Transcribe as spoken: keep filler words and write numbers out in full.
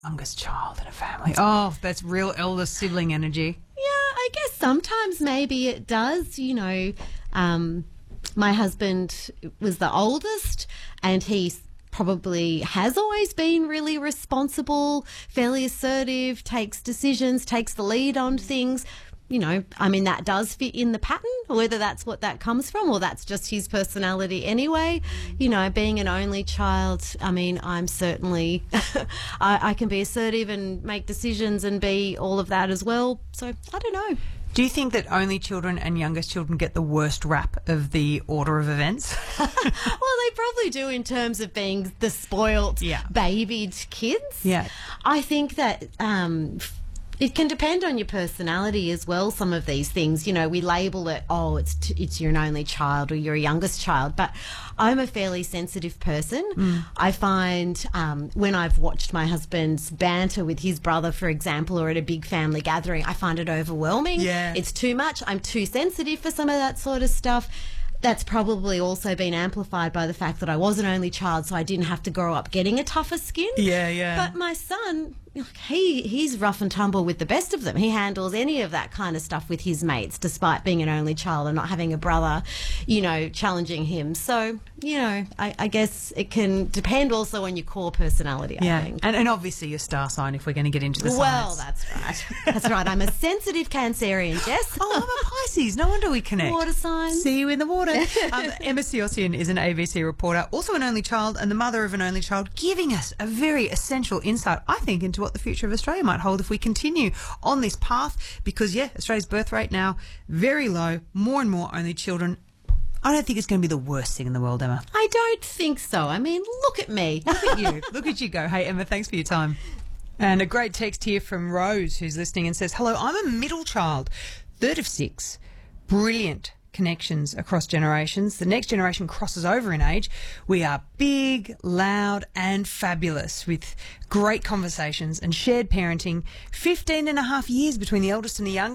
Youngest child in a family. Oh, that's real elder sibling energy. Yeah, I guess sometimes maybe it does. You know, um, my husband was the oldest, and he probably has always been really responsible, fairly assertive, takes decisions, takes the lead on things. You know, I mean, that does fit in the pattern, whether that's what that comes from or that's just his personality anyway. You know, being an only child, I mean, I'm certainly, I, I can be assertive and make decisions and be all of that as well. So, I don't know. Do you think that only children and youngest children get the worst rap of the order of events? Well, they probably do in terms of being the spoilt, yeah. babied kids. Yeah. I think that um, it can depend on your personality as well, some of these things. You know, we label it, oh, it's t- it's you're an only child or you're a youngest child. But I'm a fairly sensitive person. Mm. I find um, when I've watched my husband's banter with his brother, for example, or at a big family gathering, I find it overwhelming. Yeah. It's too much. I'm too sensitive for some of that sort of stuff. That's probably also been amplified by the fact that I was an only child, so I didn't have to grow up getting a tougher skin. Yeah, yeah. But my son, he he's rough and tumble with the best of them. He handles any of that kind of stuff with his mates, despite being an only child and not having a brother, you know, challenging him. So, you know, I, I guess it can depend also on your core personality, I yeah. think. And, and obviously your star sign, if we're going to get into the Well, science. that's right. That's right. I'm a sensitive Cancerian, Jess. Oh, I'm a Pisces. No wonder we connect. Water sign. See you in the water. um, Emma Siosian is an A B C reporter, also an only child and the mother of an only child, giving us a very essential insight, I think, into what the future of Australia might hold if we continue on this path. Because, yeah, Australia's birth rate now very low, more and more only children. I don't think it's going to be the worst thing in the world, Emma. I don't think so. I mean, look at me. Look at you. Look at you go. Hey, Emma, thanks for your time. And a great text here from Rose, who's listening and says, hello, I'm a middle child, third of six. Brilliant connections across generations. The next generation crosses over in age. We are big, loud and fabulous with great conversations and shared parenting. fifteen and a half years between the eldest and the youngest.